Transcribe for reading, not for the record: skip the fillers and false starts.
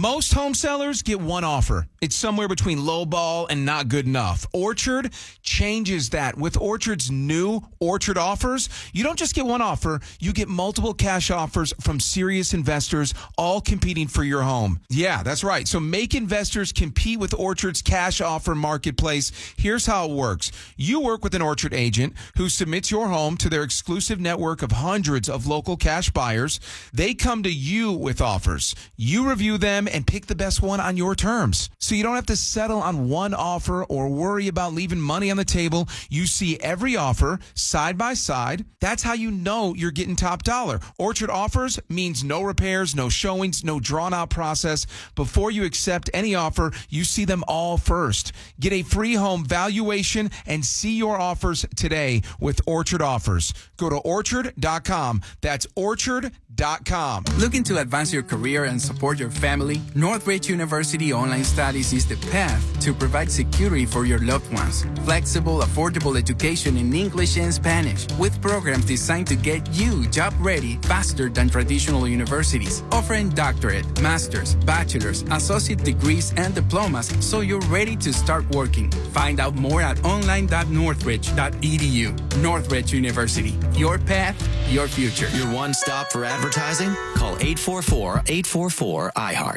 Most home sellers get one offer. It's somewhere between lowball and not good enough. Orchard changes that. With Orchard's new Orchard offers, you don't just get one offer, you get multiple cash offers from serious investors, all competing for your home. Yeah, that's right. So make investors compete with Orchard's cash offer marketplace. Here's how it works. You work with an Orchard agent who submits your home to their exclusive network of hundreds of local cash buyers. They come to you with offers. You review them and pick the best one on your terms. So you don't have to settle on one offer or worry about leaving money on the table. You see every offer side by side. That's how you know you're getting top dollar. Orchard offers means no repairs, no showings, no drawn out process. Before you accept any offer, you see them all first. Get a free home valuation and see your offers today with Orchard Offers. Go to orchard.com. That's orchard.com. Looking to advance your career and support your family? Northridge University Online Studies is the path to provide security for your loved ones. Flexible, affordable education in English and Spanish, with programs designed to get you job ready faster than traditional universities. Offering doctorate, master's, bachelor's, associate degrees, and diplomas so you're ready to start working. Find out more at online.northridge.edu. Northridge University. Your path, your future. Your one stop for advertising? Call 844-844-iHeart.